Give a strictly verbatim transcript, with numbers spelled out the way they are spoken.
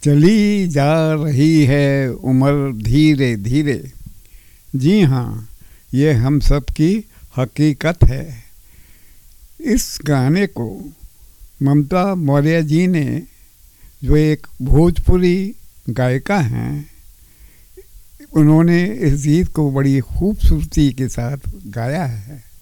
चली जा रही है उम्र धीरे धीरे। जी हाँ, ये हम सब की हकीकत है। इस गाने को ममता मौर्य जी ने, जो एक भोजपुरी गायिका हैं, उन्होंने इस गीत को बड़ी खूबसूरती के साथ गाया है।